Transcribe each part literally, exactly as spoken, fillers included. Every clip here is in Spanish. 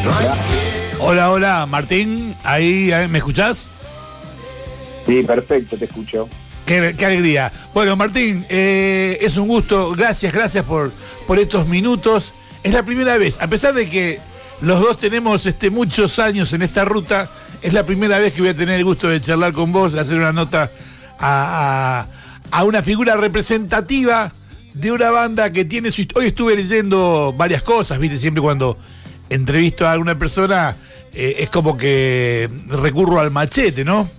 Hola, hola, Martín, ahí, ahí ¿me escuchás? Sí, perfecto, te escucho. Qué, qué alegría. Bueno, Martín, eh, es un gusto, gracias, gracias por, por estos minutos. Es la primera vez, a pesar de que los dos tenemos este, muchos años en esta ruta, es la primera vez que voy a tener el gusto de charlar con vos, de hacer una nota a, a, a una figura representativa de una banda que tiene su historia. Hoy estuve leyendo varias cosas, viste, siempre cuando entrevisto a alguna persona eh, es como que recurro al machete, ¿no?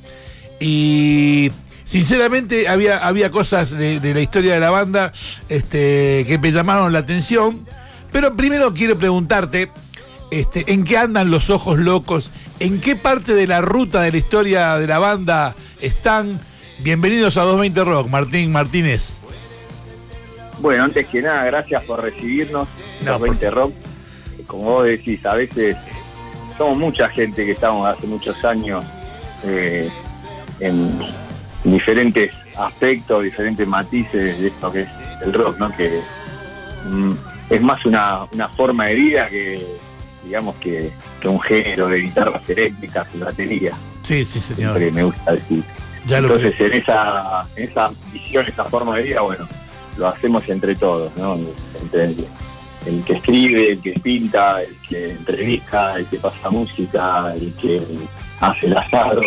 Y sinceramente había, había cosas de, de la historia de la banda este, que me llamaron la atención, pero primero quiero preguntarte este, ¿en qué andan Los Ojos Locos? ¿En qué parte de la ruta de la historia de la banda están? Bienvenidos a doscientos veinte Rock, Martín Martínez. Bueno, antes que nada, gracias por recibirnos, No, doscientos veinte Rock. Como vos decís, a veces somos mucha gente que estamos hace muchos años eh, en diferentes aspectos, diferentes matices de esto que es el rock, ¿no? Que mm, es más una, una forma de vida que, digamos, que, que un género de guitarras eléctricas y batería. Sí, sí, señor. Siempre me gusta decir. Ya lo Entonces, creo. en esa, en esa visión, esa forma de vida, bueno, lo hacemos entre todos, ¿no? Entre el, el que escribe, el que pinta, el que entrevista, el que pasa música, el que hace el asado.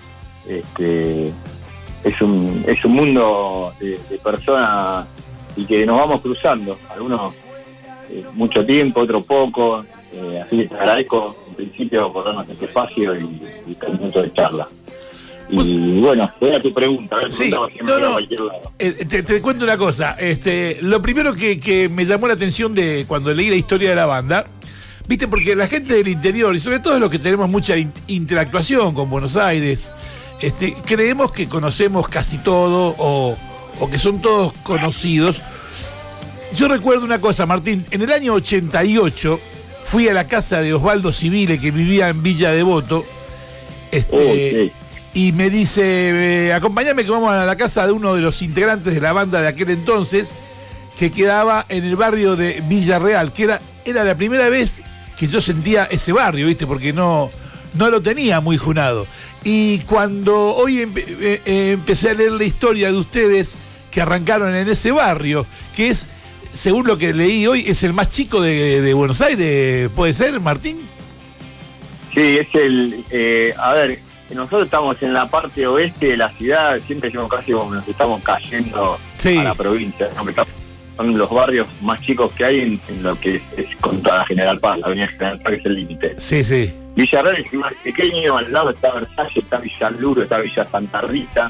Este, es un es un mundo de, de personas y que nos vamos cruzando, algunos eh, mucho tiempo, otros poco, eh, así que te agradezco en principio por darnos este espacio y, y este minuto de charla. Y pues, bueno, voy a tu pregunta, a ver, sí, no, no, no, a cualquier lado. eh, te, te cuento una cosa, este, lo primero que, que me llamó la atención de cuando leí la historia de la banda, viste, porque la gente del interior, y sobre todo los que tenemos mucha in- interactuación con Buenos Aires, este, creemos que conocemos casi todo o, o que son todos conocidos. Yo recuerdo una cosa, Martín, en el año ochenta y ocho fui a la casa de Osvaldo Civile, que vivía en Villa Devoto, este, Okay. y me dice, eh, acompáñame que vamos a la casa de uno de los integrantes de la banda de aquel entonces, que quedaba en el barrio de Villarreal, que era, era la primera vez que yo sentía ese barrio, ¿viste? Porque no, no lo tenía muy junado. Y cuando hoy empe- eh, eh, empecé a leer la historia de ustedes que arrancaron en ese barrio, que es, según lo que leí hoy, es el más chico de, de Buenos Aires, ¿puede ser, Martín? Sí, es el, eh, a ver, nosotros estamos en la parte oeste de la ciudad, siempre decimos casi como nos estamos cayendo Sí. a la provincia, ¿no? Estamos- son los barrios más chicos que hay en, en lo que es, es contra la General Paz, la avenida General Paz, que es el límite. Sí, sí. Villarreal es más pequeño, al lado está Versalles, está Villaluro, está Villa Santa Rita,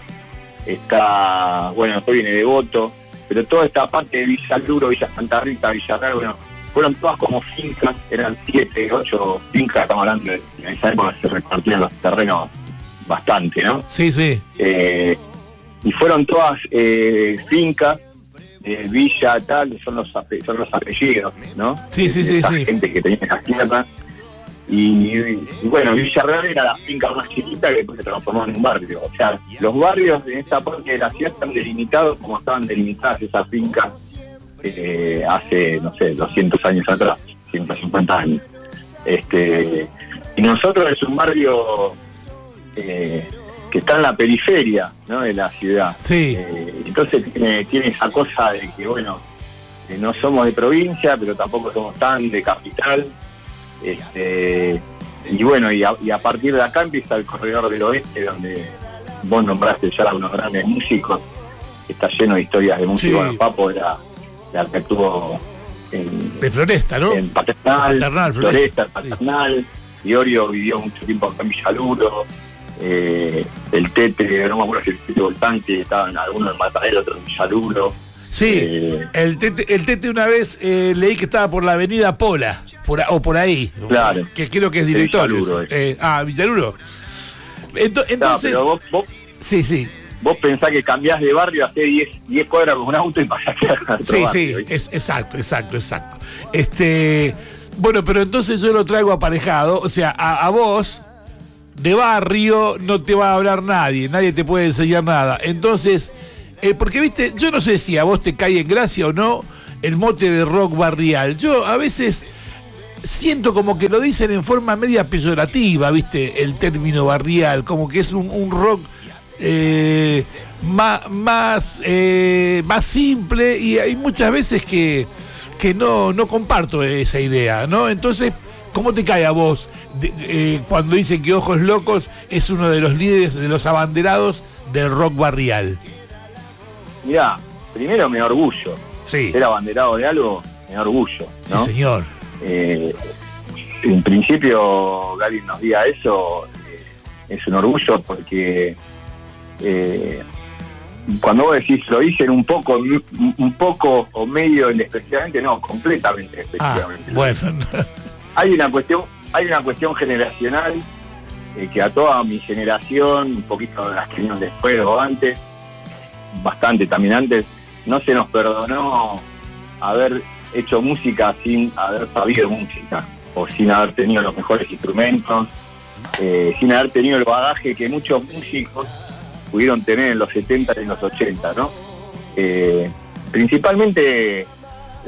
está, bueno, después viene Devoto, pero toda esta parte de Villaluro, Villa Santa Rita, Villarreal, bueno, fueron todas como fincas, eran siete, ocho fincas, estamos hablando de, en esa época se repartían los terrenos bastante, ¿no? Sí, sí. Eh, y fueron todas eh, fincas, eh, villa, tal, que son los, ape- son los apellidos, ¿no? Sí, sí, sí, Esa sí. gente que tenía esas tierras. Y, y, y bueno, Villarreal era la finca más chiquita que después se transformó en un barrio. O sea, los barrios en esta parte de la ciudad están delimitados como estaban delimitadas esas fincas eh, hace, no sé, doscientos años atrás, ciento cincuenta años. Este, y nosotros es un barrio eh, que está en la periferia, ¿no?, de la ciudad. Sí. Eh, entonces tiene, tiene esa cosa de que, bueno, eh, no somos de provincia, pero tampoco somos tan de capital. Este, y bueno, y a, y a partir de acá empieza el corredor del oeste, donde vos nombraste ya a unos grandes músicos, que está lleno de historias de músicos. Sí. Bueno, Papo era la que actuó en, De Floresta, ¿no? en Paternal, Paternal, Floresta, Floresta, Paternal. Diorio vivió mucho tiempo acá en Villaluro. Eh, el Tete, no me acuerdo si el Tete Voltante estaba en alguno en Matadero, otro en Villaluro. Sí, Eh, el tete, el tete una vez eh, leí que estaba por la avenida Pola, por, a- o por ahí, Claro. que creo que es De directorio. Villaluro, eh, ah, Villaluro. Ento- no, entonces, pero vos, vos, sí, sí, vos pensás que cambiás de barrio, hacés diez cuadras con un auto y pasás a otro sí, barrio, sí, ¿viste? es, exacto, exacto, exacto. Este, bueno, pero entonces yo lo traigo aparejado, o sea, a, a vos, de barrio, no te va a hablar nadie, nadie te puede enseñar nada. Entonces, eh, porque viste, yo no sé si a vos te cae en gracia o no el mote de rock barrial. Yo a veces siento como que lo dicen en forma media peyorativa, ¿viste? El término barrial, como que es un, un rock eh, más, más, eh, más simple, y hay muchas veces que, que no, no comparto esa idea, ¿no? Entonces, ¿cómo te cae a vos de, eh, cuando dicen que Ojos Locos es uno de los líderes, de los abanderados del rock barrial? Mirá, primero me orgullo. Sí. Ser abanderado de algo, me orgullo, ¿no? Sí, señor. Eh, en principio, Gaby nos diga eso, eh, es un orgullo porque eh, cuando vos decís lo dicen un poco, un poco o medio indespectivamente, no, completamente despectivamente. Ah, bueno. Hay una cuestión, hay una cuestión generacional eh, que a toda mi generación, un poquito de las que vinieron después o antes, bastante también antes, no se nos perdonó haber hecho música sin haber sabido música, o sin haber tenido los mejores instrumentos, eh, sin haber tenido el bagaje que muchos músicos pudieron tener en los setenta y en los ochenta, ¿no? Eh, principalmente eh,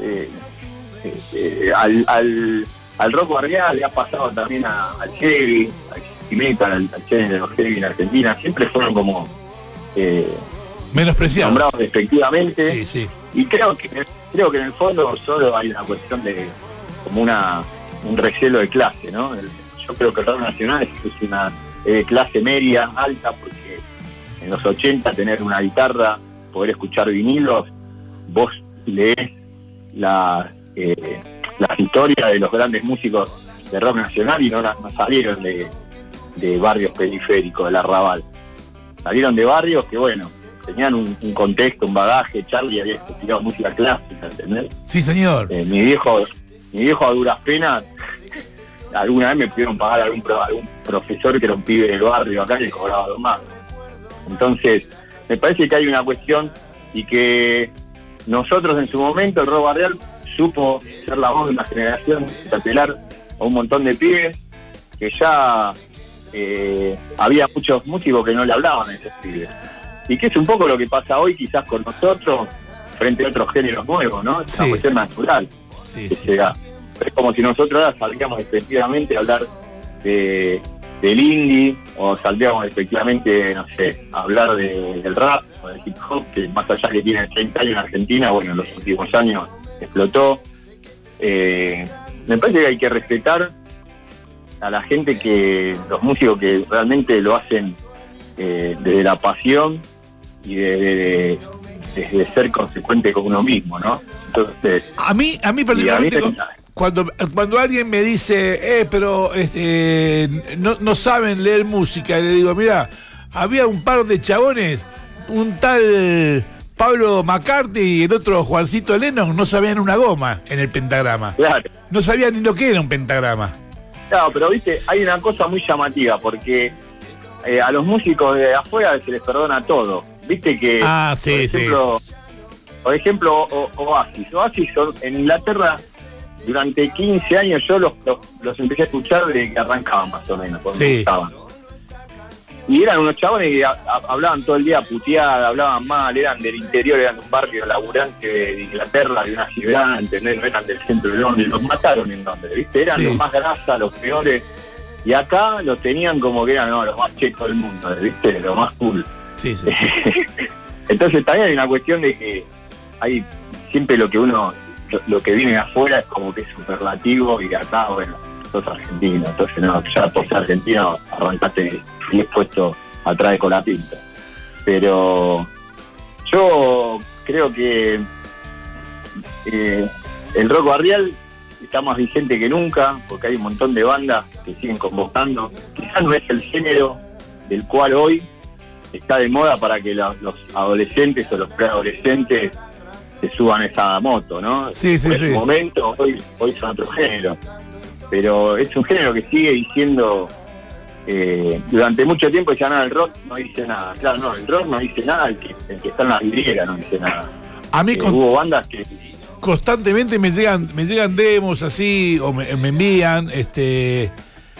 eh, al, al, al rock barrial le ha pasado también a, al heavy, al heavy metal, al, al género heavy en Argentina, siempre fueron como eh, menospreciados, nombrados despectivamente. Sí, sí. Y creo que creo que en el fondo solo hay una cuestión de como una un recelo de clase, ¿no? El, yo creo que el rock nacional es, es una eh, clase media, alta, porque en los ochenta tener una guitarra, poder escuchar vinilos, vos lees la, eh, las historias de los grandes músicos de rock nacional y no, no salieron de, de barrios periféricos, del arrabal. Salieron de barrios que, bueno, tenían un, un contexto, un bagaje. Charlie había estudiado música clásica, ¿entendés? Sí, señor. Eh, mi viejo, mi viejo a duras penas, alguna vez me pudieron pagar algún, algún profesor que era un pibe del barrio acá que cobraba dos más. Entonces, me parece que hay una cuestión y que nosotros en su momento, el rock barrial, supo ser la voz de una generación, apelar a un montón de pibes que ya eh, había muchos músicos que no le hablaban a esos pibes. Y que es un poco lo que pasa hoy quizás con nosotros frente a otros géneros nuevos, ¿no? Es sí. Una cuestión natural. Sí, que sí. se da. Es como si nosotros ahora salíamos efectivamente a hablar de, del indie, o saldríamos efectivamente, no sé, a hablar de, del rap o del hip hop, que más allá que tiene treinta años en Argentina, bueno, en los últimos años explotó. Eh, me parece que hay que respetar a la gente, que los músicos que realmente lo hacen eh, desde la pasión y desde de, de, de ser consecuente con uno mismo, ¿no? Entonces, a mí, a mí particularmente, a mí, cuando, cuando alguien me dice, eh, pero este, no, no saben leer música, y le digo, mira, había un par de chabones, un tal Pablo McCartney y el otro Juancito Lennon, no sabían una goma en el pentagrama. Claro. No sabían ni lo que era un pentagrama. Claro, pero viste, hay una cosa muy llamativa, porque eh, a los músicos de afuera se les perdona todo. Viste que, ah, sí, por ejemplo, sí. por ejemplo o, Oasis. Oasis son, en Inglaterra, durante quince años yo los, los, los empecé a escuchar desde que arrancaban más o menos, cuando sí. estaban. Y eran unos chabones que a, a, hablaban todo el día puteada, hablaban mal, eran del interior, eran de un barrio laburante de Inglaterra, de una ciudad, ¿entendés? No eran del centro de Londres, los mataron en Londres, ¿viste? Eran sí. los más grasas, los peores. Y acá los tenían como que eran no, los más chetos del mundo, ¿viste? Los más cool. Sí, sí. Entonces también hay una cuestión de que hay siempre lo que uno, lo, lo que viene de afuera es como que es superlativo, y acá, bueno, sos argentino, entonces no, ya por ser argentino arrancaste y puesto atrás de Colapinto. Pero yo creo que eh, el rock barrial está más vigente que nunca, porque hay un montón de bandas que siguen convocando. Quizás no es el género del cual hoy está de moda para que la, los adolescentes o los preadolescentes se suban a esa moto, ¿no? Sí, sí, en sí. su momento, hoy, hoy son otro género. Pero es un género que sigue diciendo, eh, durante mucho tiempo ya nada, el rock no dice nada. Claro, no, el rock no dice nada, el que, el que está en la vidriera no dice nada. A mí eh, con... hubo bandas que... constantemente me llegan me llegan demos así, o me, me envían, este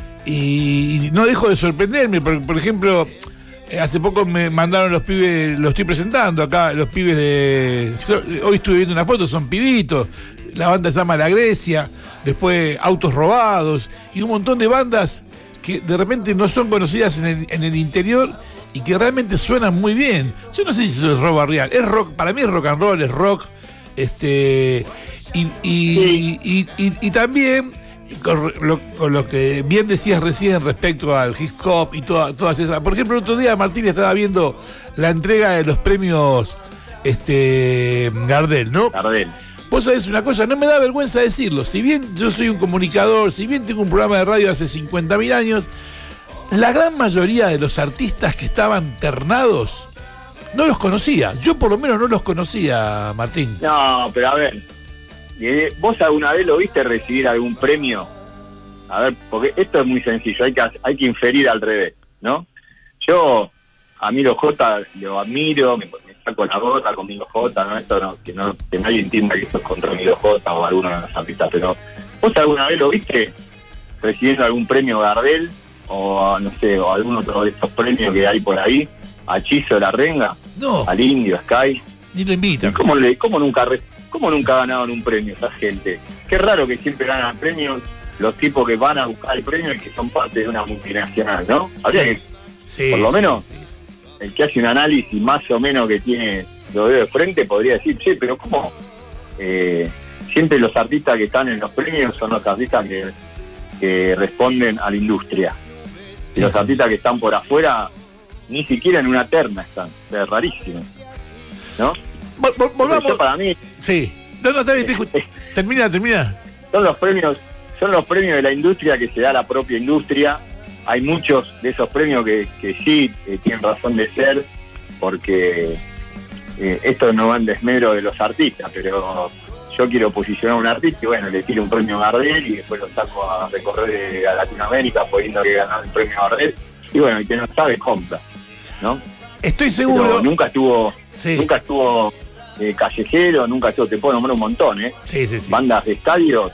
y, y no dejo de sorprenderme. Por, por ejemplo, hace poco me mandaron los pibes, los estoy presentando acá, los pibes de... Hoy estuve viendo una foto, son pibitos, la banda se llama La Grecia, después Autos Robados y un montón de bandas que de repente no son conocidas en el, en el interior y que realmente suenan muy bien. Yo no sé si eso es rock barrial, es rock, para mí es rock and roll, es rock, este y, y, sí. y, y, y también con lo, con lo que bien decías recién respecto al hip hop y toda, todas esas. Por ejemplo, el otro día Martín estaba viendo la entrega de los premios este Gardel, ¿no? Gardel. Vos sabés una cosa, no me da vergüenza decirlo, si bien yo soy un comunicador, si bien tengo un programa de radio hace cincuenta mil años, la gran mayoría de los artistas que estaban ternados no los conocía. Yo por lo menos no los conocía, Martín. No, pero a ver, ¿vos alguna vez lo viste recibir algún premio? A ver, porque esto es muy sencillo, hay que, hay que inferir al revés, ¿no? Yo a Milo J lo admiro, me, me saco la bota con Milo J, ¿no? Esto no, que no, que nadie entienda que esto es contra Milo J o alguno de los artistas, pero ¿vos alguna vez lo viste recibiendo algún premio Gardel? O no sé, o algún otro de estos premios que hay por ahí, a Chizo La Renga, no, al Indio, a Sky. Ni lo invitan. ¿Cómo, le, cómo, nunca, ¿Cómo nunca ganaron un premio esa gente? Qué raro que siempre ganan premios los tipos que van a buscar el premio y que son parte de una multinacional, ¿no? Habría sí, que, sí, por lo sí, menos, sí, sí. el que hace un análisis más o menos que tiene lo de frente podría decir, che, pero ¿cómo? Eh, siempre los artistas que están en los premios son los artistas que, que responden a la industria. Y los artistas que están por afuera ni siquiera en una terna están. Es rarísimo, ¿no? Vol- vol- volvamos. Para mí, sí. No, no, está bien, te... termina, termina. Son los premios, son los premios de la industria que se da la propia industria. Hay muchos de esos premios que, que sí eh, tienen razón de ser, porque eh, esto no va en desmedro de los artistas, pero yo quiero posicionar a un artista y bueno, le tiro un premio Gardel y después lo saco a recorrer a Latinoamérica pudiendo que ganar el premio Gardel y bueno, el que no sabe compra, ¿no? Estoy seguro. Pero nunca estuvo, sí. nunca estuvo eh, Callejero, nunca estuvo, te puedo nombrar un montón, ¿eh? Sí, sí, sí. Bandas de estadios.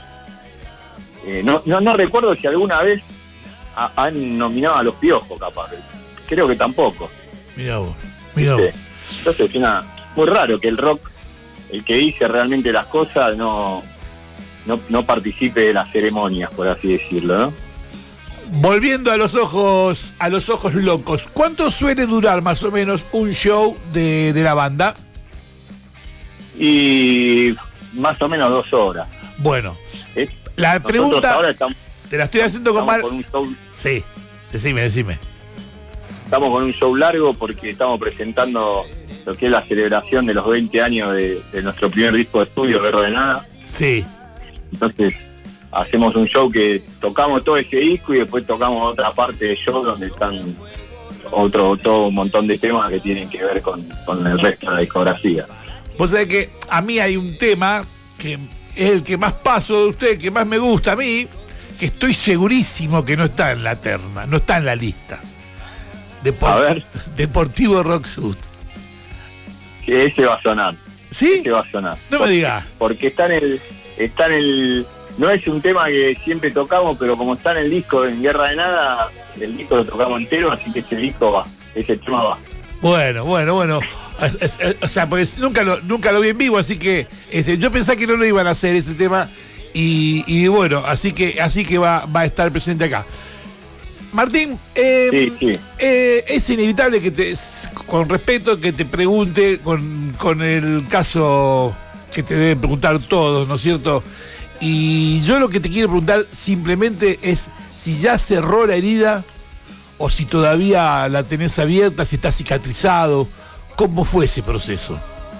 Eh, no, no, no recuerdo si alguna vez ha, han nominado a Los Piojos, capaz. Creo que tampoco. Mirá vos, mirá vos. Entonces es una, muy raro que el rock, el que dice realmente las cosas, no, no, no participe de las ceremonias, por así decirlo, ¿no? Volviendo a los ojos, a los ojos locos, ¿cuánto suele durar más o menos un show de, de la banda? Y más o menos dos horas. Bueno, ¿Eh? la Nosotros pregunta ahora estamos, te la estoy haciendo con mal. con un show, sí, decime, decime. Estamos con un show largo porque estamos presentando lo que es la celebración de los veinte años de, de nuestro primer disco de estudio, Verbo de Nada. Sí. Entonces hacemos un show que tocamos todo ese disco y después tocamos otra parte del show donde están otro todo un montón de temas que tienen que ver con, con el resto de la discografía. Vos sabés que a mí hay un tema que es el que más paso de usted, que más me gusta a mí, que estoy segurísimo que no está en la terna, no está en la lista. Depor- a ver. Deportivo Rock Sud. Que ese va a sonar. ¿Sí? Ese va a sonar. No me digas. Porque está en el, está en el, no es un tema que siempre tocamos, pero como está en el disco en Guerra de Nada, el disco lo tocamos entero, así que ese disco va, ese tema va. Bueno, bueno, bueno. Es, es, es, o sea, pues nunca lo, nunca lo vi en vivo, así que este, yo pensaba que no lo iban a hacer ese tema y, y bueno, así que, así que va, va a estar presente acá. Martín, eh, sí, sí. Eh, es inevitable que te, con respeto, que te pregunte con, con el caso que te deben preguntar todos, ¿no es cierto? Y yo lo que te quiero preguntar simplemente es si ya cerró la herida o si todavía la tenés abierta, si está cicatrizado. ¿Cómo fue ese proceso?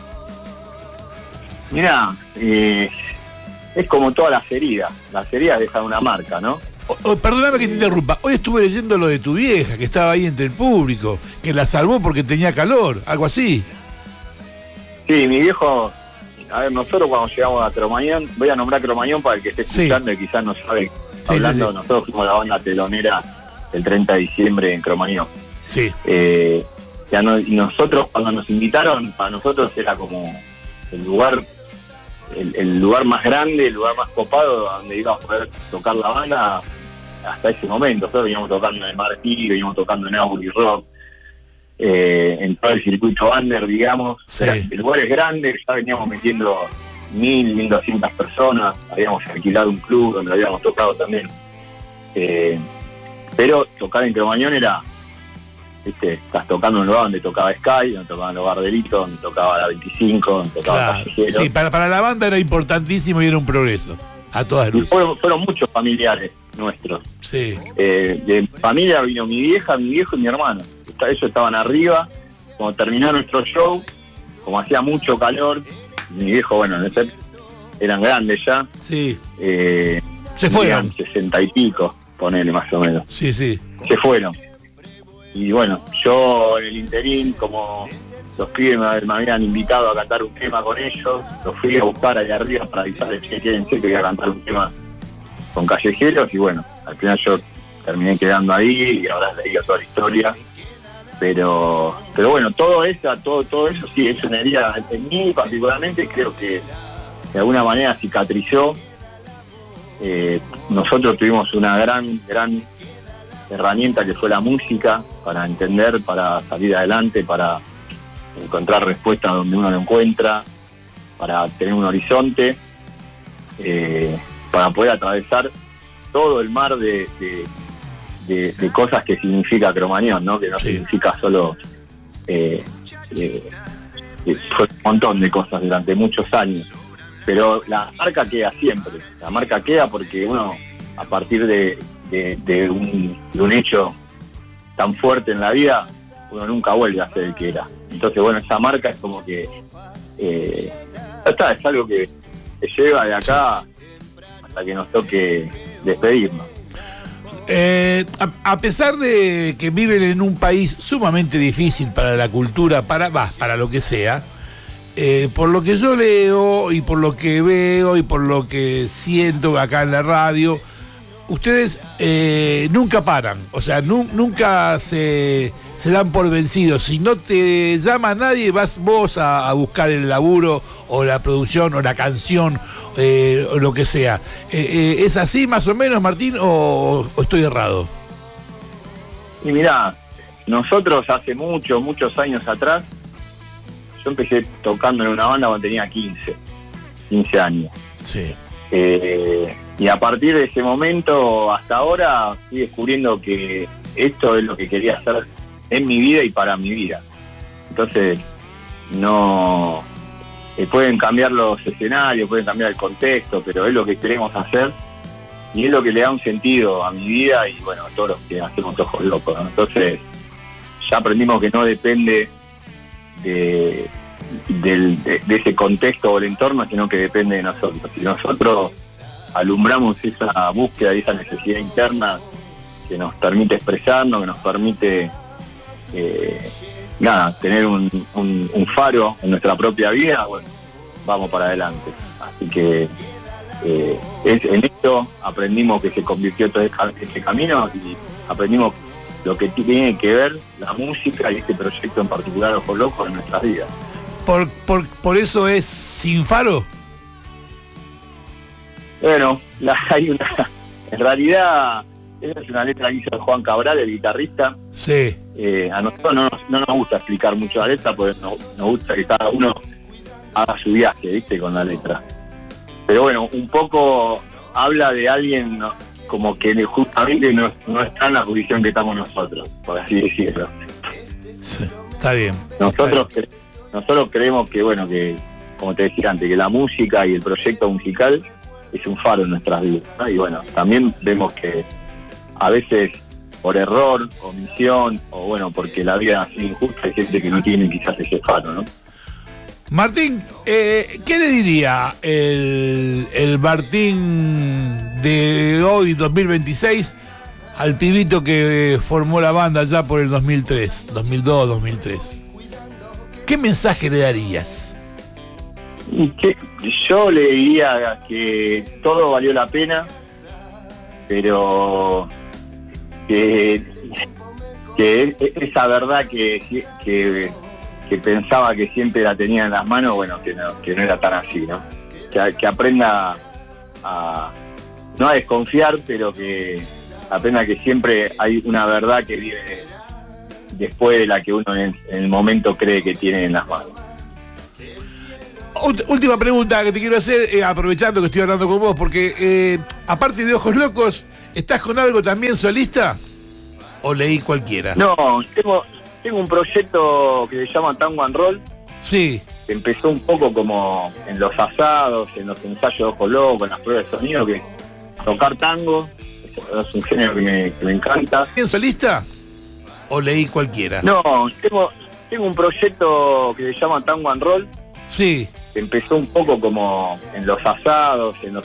Mirá, eh, es como todas las heridas. Las heridas dejan una marca, ¿no? O, o, perdóname que te interrumpa. Hoy estuve leyendo lo de tu vieja, que estaba ahí entre el público, que la salvó porque tenía calor, algo así. Sí, mi viejo... A ver, nosotros cuando llegamos a Cromañón, voy a nombrar Cromañón para el que esté escuchando sí. Y quizás no sabe, sí, hablando, sí, sí. Nosotros fuimos la banda telonera el treinta de diciembre en Cromañón. Sí. Eh, ya no, y nosotros cuando nos invitaron, para nosotros era como el lugar el, el lugar más grande, el lugar más copado donde íbamos a poder tocar la banda hasta ese momento. Nosotros veníamos tocando en el Martí, veníamos tocando en Auri Rock, eh, en todo el circuito under, digamos. Sí. Era, el lugar es grande, ya veníamos metiendo mil, mil doscientas personas, habíamos alquilado un club donde habíamos tocado también. Eh, pero tocar en Cromañón era, viste, estás tocando en un lugar donde tocaba Sky, donde tocaba en los Bardelitos, donde tocaba la veinticinco, donde tocaba Claro. Callejeros. Sí, para, para la banda era importantísimo y era un progreso, a todas Y luces. fueron, fueron muchos familiares nuestros. Sí. Eh, de mi familia vino mi vieja, mi viejo y mi hermano. Está- Ellos estaban arriba. Cuando terminó nuestro show, como hacía mucho calor, mi viejo, bueno, en ese- eran grandes ya. Sí, Eh, se fueron. tenían sesenta y pico, ponele más o menos. Sí, sí. Se fueron. Y bueno, yo en el interín, como los pibes me, me habían invitado a cantar un tema con ellos, los fui a buscar ahí arriba para avisarles que quédense, que voy a cantar un tema con Callejeros, y bueno, al final yo terminé quedando ahí y ahora leí toda la historia. Pero pero bueno, todo eso, todo, todo eso sí, eso me haría, en mí particularmente creo que de alguna manera cicatrizó. Eh, nosotros tuvimos una gran, gran herramienta que fue la música para entender, para salir adelante, para encontrar respuestas donde uno no encuentra, para tener un horizonte, eh, para poder atravesar todo el mar de, de, de, de cosas que significa Cromañón, ¿no? Que no Sí. significa solo eh, eh, eh, fue un montón de cosas durante muchos años, pero la marca queda siempre, la marca queda porque uno a partir de, de, de, un, de un hecho tan fuerte en la vida, uno nunca vuelve a ser el que era. Entonces, bueno, esa marca es como que eh, ya está, es algo que, que lleva de acá hasta que nos toque despedirnos. Eh, a, a pesar de que viven en un país sumamente difícil para la cultura, para, bah, para lo que sea, eh, por lo que yo leo y por lo que veo y por lo que siento acá en la radio, ustedes eh, nunca paran, o sea, nu, nunca se, se dan por vencidos. Si no te llama nadie, vas vos a, a buscar el laburo o la producción o la canción eh, o lo que sea. Eh, eh, ¿Es así más o menos, Martín, o, o estoy errado? Y mirá, nosotros hace muchos, muchos años atrás, yo empecé tocando en una banda cuando tenía quince, quince años. Sí. Eh, y a partir de ese momento hasta ahora fui descubriendo que esto es lo que quería hacer en mi vida y para mi vida. Entonces, no eh, pueden cambiar los escenarios, pueden cambiar el contexto, pero es lo que queremos hacer y es lo que le da un sentido a mi vida y bueno, a todos los que hacemos Ojos Locos, ¿no? Entonces, ya aprendimos que no depende de, del, de, de ese contexto o el entorno, sino que depende de nosotros. Si nosotros alumbramos esa búsqueda y esa necesidad interna que nos permite expresarnos, que nos permite eh, nada, tener un, un, un faro en nuestra propia vida, bueno, vamos para adelante. Así que eh, es, en esto aprendimos que se convirtió todo este camino y aprendimos lo que tiene que ver la música y este proyecto en particular, Ojos Locos, en nuestras vidas. ¿Por, por, por eso es Sin Faro? Bueno, la, hay una... En realidad, esa es una letra que hizo Juan Cabral, el guitarrista. Sí. Eh, a nosotros no nos, no nos gusta explicar mucho la letra, porque nos, nos gusta que cada uno haga su viaje, ¿viste? Con la letra. Pero bueno, un poco habla de alguien, ¿no? Como que justamente no, no está en la posición que estamos nosotros, por así decirlo. Sí, está bien. Nosotros, cre- nosotros creemos que, bueno, que, como te decía antes, que la música y el proyecto musical es un faro en nuestras vidas, ¿no? Y bueno, también vemos que a veces por error, omisión, o bueno, porque la vida es así injusta, hay gente que no tiene quizás ese faro, ¿no? Martín, eh, ¿qué le diría el, el Martín de hoy, dos mil veintiséis, al pibito que formó la banda ya por el dos mil tres, dos mil dos, dos mil tres? ¿Qué mensaje le darías? Y que yo le diría que todo valió la pena, pero que, que esa verdad que, que, que pensaba que siempre la tenía en las manos, bueno, que no, que no era tan así, ¿no? Que, que aprenda a no a desconfiar, pero que aprenda que siempre hay una verdad que vive después de la que uno en, en el momento cree que tiene en las manos. Ult- Última pregunta que te quiero hacer, eh, aprovechando que estoy hablando con vos, porque eh, aparte de Ojos Locos, ¿estás con algo también solista? ¿O leí cualquiera? No, tengo, tengo un proyecto que se llama Tango and Roll. Sí. Que empezó un poco como en los asados, en los ensayos de Ojos Locos, en las pruebas de sonido, que tocar tango es un género que me, que me encanta. ¿Bien solista? ¿O leí cualquiera? No, tengo, tengo un proyecto que se llama Tango and Roll. Sí. Que empezó un poco como en los asados, en los